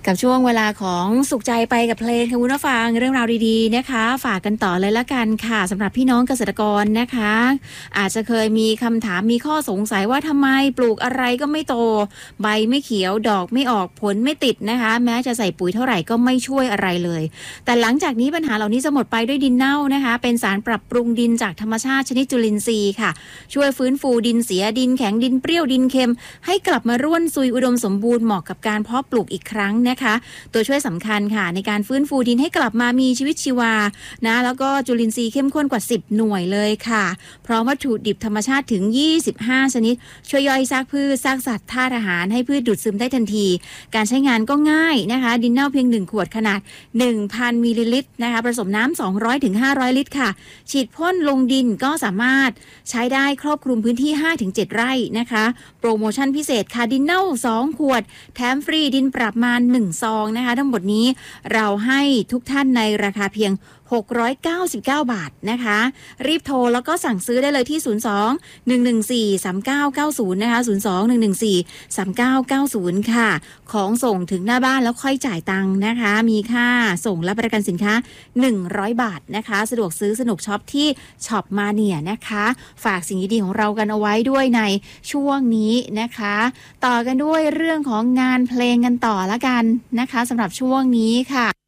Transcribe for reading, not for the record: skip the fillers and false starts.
กับช่วงเวลาของสุขใจไปกับเพลงค่ะคุณผู้ฟังเรื่องราวดีๆนะคะฝากกันต่อเลยละกันค่ะสำหรับพี่น้องเกษตรกรนะคะอาจจะเคยมีคำถามมีข้อสงสัยว่าทำไมปลูกอะไรก็ไม่โตใบไม่เขียวดอกไม่ออกผลไม่ติดนะคะแม้จะใส่ปุ๋ยเท่าไหร่ก็ไม่ช่วยอะไรเลยแต่หลังจากนี้ปัญหาเหล่านี้จะหมดไปด้วยดินเน่านะคะเป็นสารปรับปรุงดินจากธรรมชาติชนิดจุลินทรีย์ค่ะช่วยฟื้นฟูดินเสียดินแข็งดินเปรี้ยวดินเค็มให้กลับมาร่วนซุยอุดมสมบูรณ์เหมาะกับการเพาะปลูกอีกครั้งนะคะตัวช่วยสำคัญค่ะในการฟื้นฟูดินให้กลับมามีชีวิตชีวานะแล้วก็จุลินทรีย์เข้มข้นกว่า10หน่วยเลยค่ะพร้อมวัตถุดิบธรรมชาติถึง25ชนิดช่วยย่อยซากพืชซากสัตว์ธาตุอาหารให้พืชดูดซึมได้ทันทีการใช้งานก็ง่ายนะคะดินเน่าเพียง1ขวดขนาด 1,000 มิลลิลิตรนะคะผสมน้ำ200ถึง500ลิตรค่ะฉีดพ่นลงดินก็สามารถใช้ได้ครอบคลุมพื้นที่ 5-7 ไร่นะคะโปรโมชั่นพิเศษค่ะดินเน่า2ขวดแถมฟรีดินปรับมา1ซองนะคะทั้งหมดนี้เราให้ทุกท่านในราคาเพียง699 บาทนะคะรีบโทรแล้วก็สั่งซื้อได้เลยที่02-114-3990นะคะ02-114-3990ค่ะของส่งถึงหน้าบ้านแล้วค่อยจ่ายตังค์นะคะมีค่าส่งและประกันสินค้า100 บาทนะคะสะดวกซื้อสนุกช็อปที่ช็อปมาเนียนะคะฝากสิ่งดีๆของเรากันเอาไว้ด้วยในช่วงนี้นะคะต่อกันด้วยเรื่องของงานเพลงกันต่อละกันนะคะสำหรับช่วงนี้ค่ะ